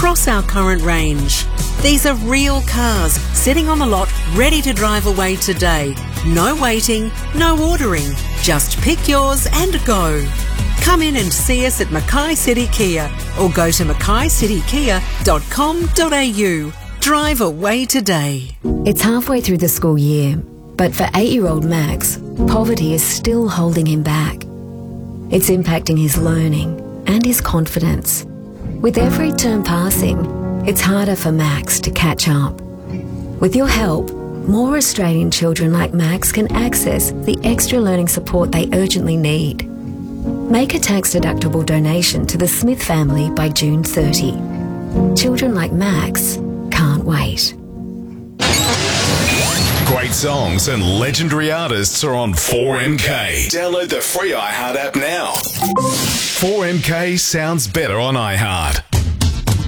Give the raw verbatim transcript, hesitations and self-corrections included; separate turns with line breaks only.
across our current range. These are real cars sitting on the lot ready to drive away today. No waiting, no ordering. Just pick yours and go. Come in and see us at Mackay City Kia or go to mackay city kia dot com dot a u. Drive away today.
It's halfway through the school year, but for eight-year-old Max, poverty is still holding him back. It's impacting his learning and his confidence. With every term passing, it's harder for Max to catch up. With your help, more Australian children like Max can access the extra learning support they urgently need. Make a tax-deductible donation to the Smith family by June thirtieth. Children like Max can't wait.
Great songs and legendary artists are on four M K. Download the free iHeart app now. four M K sounds better on iHeart.